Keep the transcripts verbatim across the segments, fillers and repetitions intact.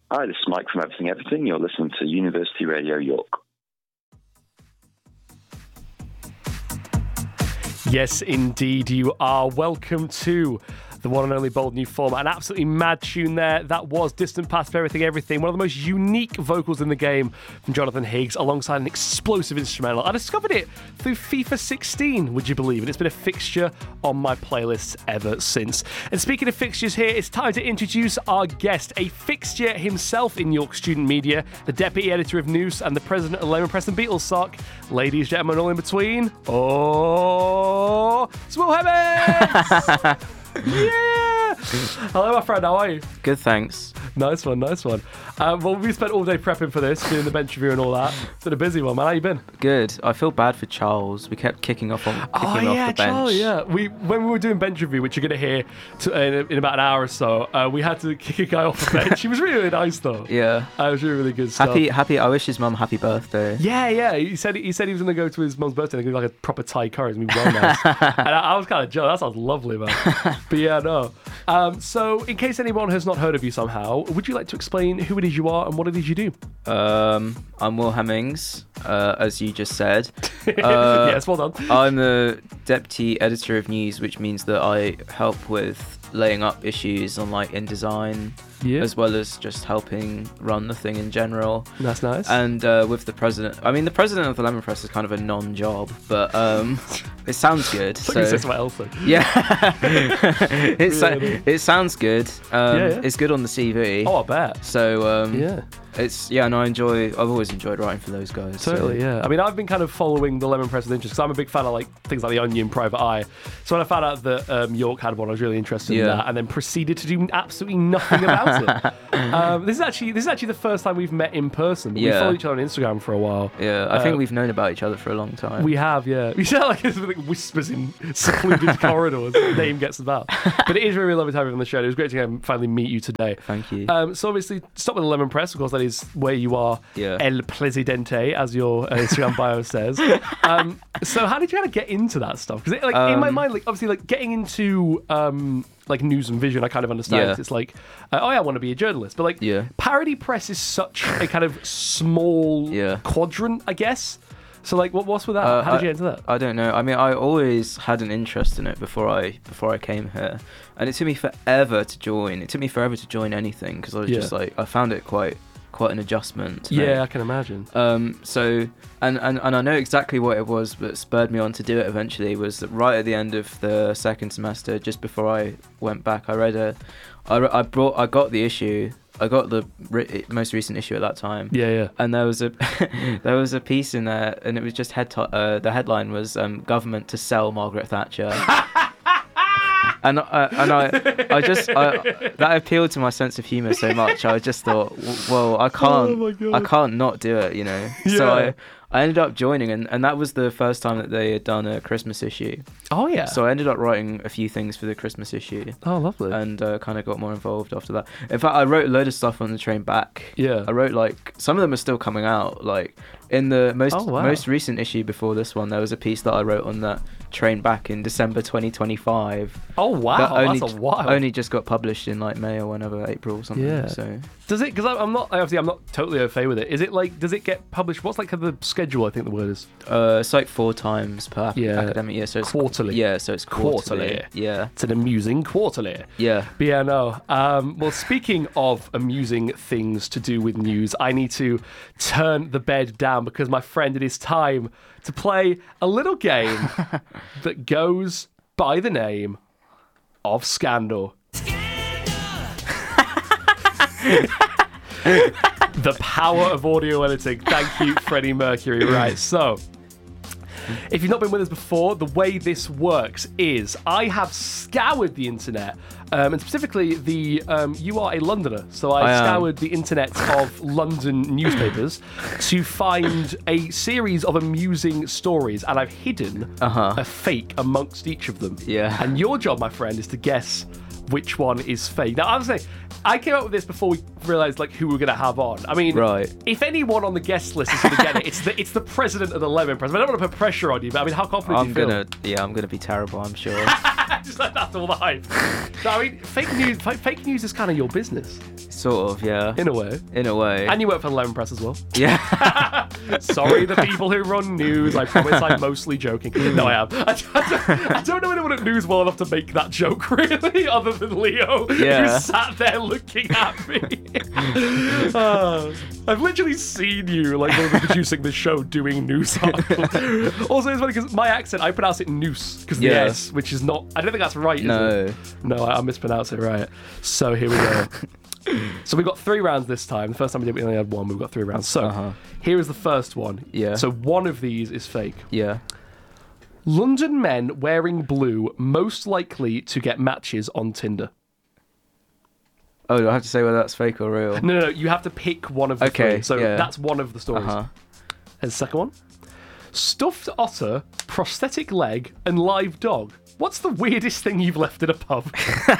Hi, this is Mike from Everything Everything. You're listening to University Radio York. Yes, indeed, you are. Welcome to the one and only Bold New Format. An absolutely mad tune there. That was Distant Past for Everything Everything. One of the most unique vocals in the game from Jonathan Higgs, alongside an explosive instrumental. I discovered it through FIFA sixteen, would you believe it? It's been a fixture on my playlists ever since. And speaking of fixtures here, it's time to introduce our guest, a fixture himself in York student media, the deputy editor of News and the president of Lemon Press and Beatles Sock. Ladies, gentlemen, all in between. Oh, it's Will Hemmings! Yeah! Hello, my friend. How are you? Good, thanks. Nice one, nice one. Um, well, we spent all day prepping for this, doing the bench review and all that. It's been a busy one, man. How you been? Good. I feel bad for Charles. We kept kicking off on kicking oh, off yeah, the bench. Charles, yeah. We when we were doing bench review, which you're going to hear to, in, in about an hour or so, uh, we had to kick a guy off the bench. He was really, really nice, though. Yeah. Uh, it was really, really good stuff. Happy, happy. I wish his mum happy birthday. Yeah, yeah. He said he said he was going to go to his mum's birthday and give like a proper Thai curry. It's going to be well nice. And I, I was kind of jealous. That sounds lovely, man. But yeah, no. Um, so, in case anyone has not heard of you somehow, would you like to explain who it is you are and what it is you do? Um, I'm Will Hemmings, uh, as you just said. Uh, yes, well done. I'm the deputy editor of News, which means that I help with laying up issues on like InDesign, yeah. as well as just helping run the thing in general. That's nice. And uh, with the president, I mean, the president of the Lemon Press is kind of a non-job, but um, it sounds good. So, so else, then. Yeah, it's yeah, uh, no. it sounds good. Um, yeah, yeah. It's good on the C V. Oh, I bet. So um, yeah. It's yeah, and I enjoy. I've always enjoyed writing for those guys. Totally, so. yeah. I mean, I've been kind of following the Lemon Press with interest because I'm a big fan of like things like The Onion, Private Eye. So when I found out that um, York had one, I was really interested yeah. in that, and then proceeded to do absolutely nothing about it. Um, this is actually this is actually the first time we've met in person. But yeah. We followed each other on Instagram for a while. Yeah, I uh, think we've known about each other for a long time. We have, yeah. You sound like it's like whispers in secluded corridors. The name gets about, but it is really lovely to have you on the show. It was great to um, finally meet you today. Thank you. Um, so obviously, stop with the Lemon Press. Of course, that is where you are. Yeah. El Presidente, as your uh, Instagram bio says. Um, so how did you kind of get into that stuff? Because like um, in my mind, like obviously, like getting into um, like news and vision, I kind of understand. Yeah. It's like, uh, oh, yeah, I want to be a journalist, but like, yeah. parody press is such a kind of small yeah. quadrant, I guess. So like, what what's with that? Uh, how did I, you get into that? I don't know. I mean, I always had an interest in it before I before I came here, and it took me forever to join. It took me forever to join anything because I was Yeah. just like, I found it quite. quite an adjustment to Yeah, make. I can imagine. Um, so, and, and, and I know exactly what it was that spurred me on to do it eventually was that right at the end of the second semester, just before I went back, I read a, I, re- I brought, I got the issue, I got the re- most recent issue at that time. Yeah, yeah. And there was a, there was a piece in there, and it was just head, to- uh, the headline was um, "Government to sell Margaret Thatcher." And I, and I, I just, I, that appealed to my sense of humour so much. I just thought, w- well, I can't, Oh my God. I can't not do it, you know. Yeah. So I, I ended up joining, and, and that was the first time that they had done a Christmas issue. Oh yeah. So I ended up writing a few things for the Christmas issue, oh, lovely. and uh, kind of got more involved after that. In fact, I wrote a load of stuff on the train back. Yeah. I wrote like some of them are still coming out. Like in the most Oh, wow. most recent issue before this one, there was a piece that I wrote on that train back in December twenty twenty-five. Oh wow, that only, that's a while. only just got published in like May or whenever, April or something. Yeah. So Does it? Because I'm not obviously I'm not totally au fait with it. Is it like does it get published? What's like the schedule? I think the word is uh, it's like four times per ac- Yeah. academic year. So it's Quarterly. Yeah, so it's quarterly. Quarterly. Yeah. it's an amusing quarterly. Yeah. But yeah, no. Um, well, speaking of amusing things to do with news, I need to turn the bed down because my friend, it is time to play a little game that goes by the name of Scandal. The power of audio editing. Thank you, Freddie Mercury. Right, so if you've not been with us before, the way this works is I have scoured the internet, um, and specifically the um, you are a Londoner, so I, I am. scoured the internet of London newspapers to find a series of amusing stories, and I've hidden Uh-huh. a fake amongst each of them. Yeah. And your job, my friend, is to guess which one is fake. Now, I was saying, I came up with this before we realised like who we're going to have on. I mean, Right. if anyone on the guest list is going to get it, it's the it's the president of the Lemon Press. I, mean, I don't want to put pressure on you, but I mean, how confident I'm do you feel? gonna, yeah, I'm gonna be terrible. I'm sure. Just like that's all the hype. So, I mean, fake news. Fake, fake news is kind of your business Sort of, yeah. in a way. In a way. And you work for the Lemon Press as well. Yeah. Sorry, the people who run news. I promise I'm mostly joking. No, I am. I, I, don't, I don't know anyone at news well enough to make that joke, really, other than Leo, Yeah. who sat there looking at me. Uh, I've literally seen you, like, when we're producing the show, doing news articles. Also, it's funny because my accent, I pronounce it noose, because the Yeah. S, which is not, I don't think that's right, is No. it? No, I, I mispronounced it right. So here we go. So we've got three rounds this time. The first time we did, we only had one. We've got three rounds. So Uh-huh. here is the first one. Yeah. So one of these is fake. Yeah. London men wearing blue most likely to get matches on Tinder. Oh, do I have to say whether that's fake or real? No, no, no. You have to pick one of the Okay, three. So yeah. that's one of the stories. Uh-huh. And the second one. Stuffed otter, prosthetic leg, and live dog. What's the weirdest thing you've left in a pub?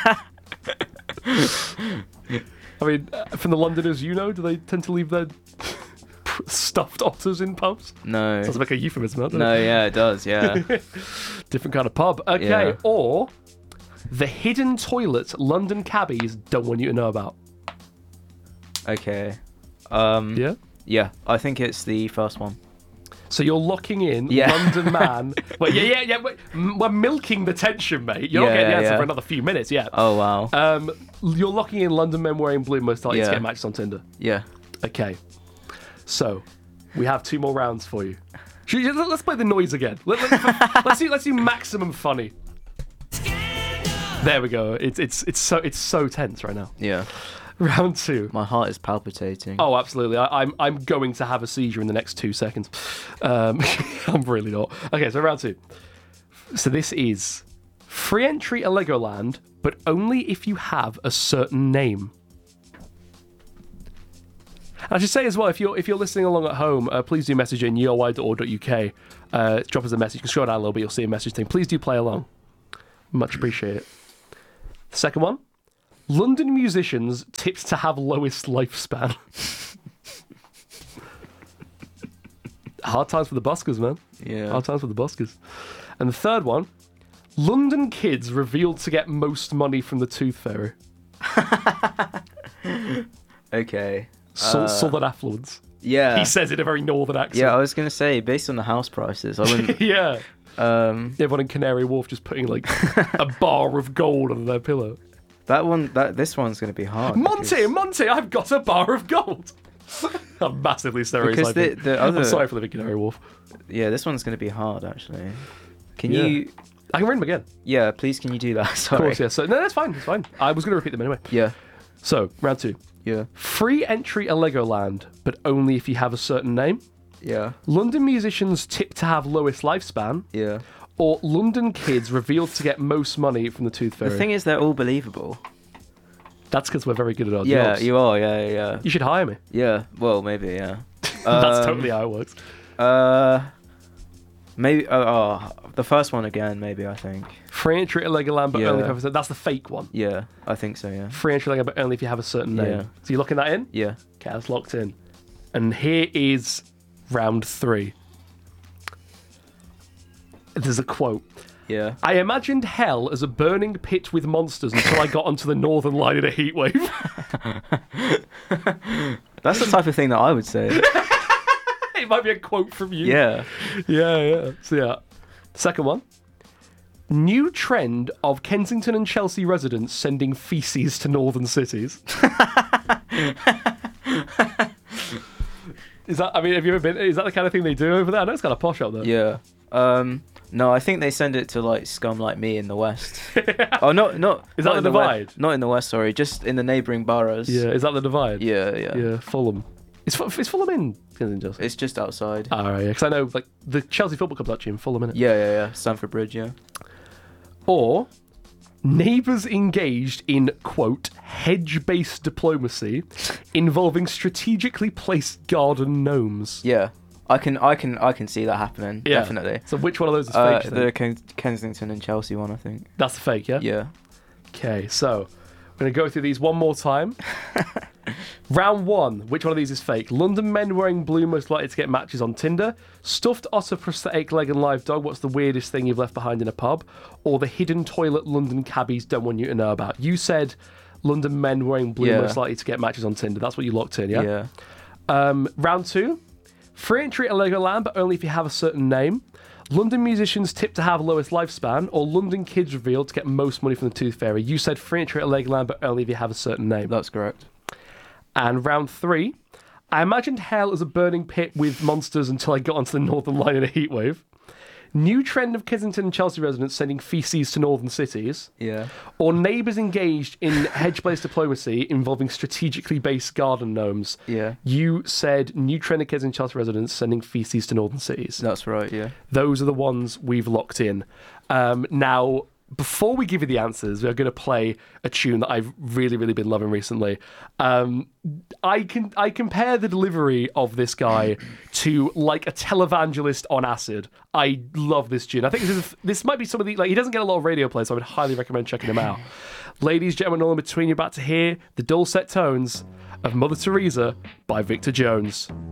I mean, uh, from the Londoners you know, do they tend to leave their stuffed otters in pubs? No. Sounds like a euphemism, doesn't No, it? yeah, it does, yeah. Different kind of pub. Okay, Yeah. or the hidden toilet London cabbies don't want you to know about. Okay. Um, Yeah? Yeah, I think it's the first one. So you're locking in Yeah. London man. Well, yeah, yeah, yeah. Wait, m- we're milking the tension, mate. You're not Yeah, getting the answer yeah. for another few minutes yet. Oh, wow. Um, you're locking in London men wearing blue most likely to Yeah. get matches on Tinder. Yeah. Okay. So we have two more rounds for you. Should we- let's play the noise again. Let, let's, let's do let's do maximum funny. There we go. It's it's it's so it's so tense right now. Yeah. Round two. My heart is palpitating. Oh, absolutely. I, I'm I'm going to have a seizure in the next two seconds. Um, I'm really not. Okay, so round two. So this is free entry at Legoland, but only if you have a certain name. I should say as well, if you're if you're listening along at home, uh, please do message in u o y dot org dot u k. Uh, drop us a message. You can scroll down a little bit. You'll see a message thing. Please do play along. Much appreciate it. The second one. London musicians tipped to have lowest lifespan. Hard times for the buskers, man. Yeah. Hard times for the buskers. And the third one. London kids revealed to get most money from the Tooth Fairy. Okay. Sou- Uh, Southern affluence. Yeah. He says it in a very northern accent. Yeah, I was gonna say, based on the house prices, I wouldn't. yeah. um, Everyone in Canary Wharf just putting like a bar of gold under their pillow. that one, that this one's gonna be hard. Monty, because- Monty, I've got a bar of gold. I'm massively stereotyping. the- the other- I'm sorry for living in Canary Wharf. Yeah, this one's gonna be hard actually. Can Yeah. you? I can read them again. Yeah, please. Can you do that? Of Sorry. course, yeah. So no, that's fine. That's fine. I was going to repeat them anyway. Yeah. So round two. Yeah. Free entry at Legoland, but only if you have a certain name. Yeah. London musicians tip to have lowest lifespan, Yeah. or London kids revealed to get most money from the Tooth Fairy. The thing is, they're all believable. That's because we're very good at our Yeah, jobs. you are. Yeah, yeah, You should hire me. yeah. Well, maybe. Yeah. That's Um, totally how it works. Uh, maybe. Oh, oh, the first one again. Maybe I think. Free entry at Legoland, but Yeah. only if you have a certain... That's the fake one. Yeah, I think so. Yeah. Free entry at Legoland, but only if you have a certain name. Yeah. So you're locking that in? Yeah. Okay, that's locked in. And here is round three. There's a quote. Yeah. I imagined hell as a burning pit with monsters until I got onto the northern line in a heatwave. That's the type of thing that I would say. It might be a quote from you. Yeah. Yeah, yeah. So yeah. Second one. New trend of Kensington and Chelsea residents sending feces to northern cities. Is that, I mean, have you ever been, is that the kind of thing they do over there? I know it's kind of posh out there. Yeah. Um. No, I think they send it to like scum like me in the west. Oh, not not. Is not that in the we- divide? not in the west. Sorry, just in the neighbouring boroughs. Yeah, is that the divide? Yeah. Yeah. Yeah, Fulham. Is, Fu- is Fulham in Kensington Chelsea? It's just outside. All right, yeah, because I know like the Chelsea football club's actually in Fulham, innit? Yeah, yeah, yeah. Stamford Bridge. Yeah. Or neighbours engaged in, quote, hedge-based diplomacy involving strategically placed garden gnomes. Yeah. I can, I can, I can see that happening. Yeah. Definitely. So which one of those is Uh, fake? do you the think? Ken- Kensington and Chelsea one, I think. That's the fake, yeah? Yeah. Okay, so I'm going to go through these one more time. Round one. Which one of these is fake? London men wearing blue most likely to get matches on Tinder. Stuffed otter, prosthetic leg and live dog. What's the weirdest thing you've left behind in a pub? Or the hidden toilet London cabbies don't want you to know about. You said London men wearing blue Yeah. most likely to get matches on Tinder. That's what you locked in, yeah? Yeah. Um, round two. Free entry at Legoland, but only if you have a certain name. London musicians tipped to have lowest lifespan, or London kids revealed to get most money from the Tooth Fairy. You said free entry at Legoland, but only if you have a certain name. That's correct. And round three. I imagined hell as a burning pit with monsters until I got onto the Northern Line in a heatwave. New trend of Kensington and Chelsea residents sending feces to northern cities. Yeah. Or neighbours engaged in hedge-based diplomacy involving strategically based garden gnomes. Yeah. You said new trend of Kensington and Chelsea residents sending feces to northern cities. That's right, yeah. Those are the ones we've locked in. Um, now, before we give you the answers, we're going to play a tune that I've really, really been loving recently. Um, I can I compare the delivery of this guy to like a televangelist on acid. I love this tune. I think this is this might be some of the like he doesn't get a lot of radio play, so I would highly recommend checking him out. Ladies, gentlemen, all in between, you're about to hear the dulcet tones of Mother Teresa by Victor Jones.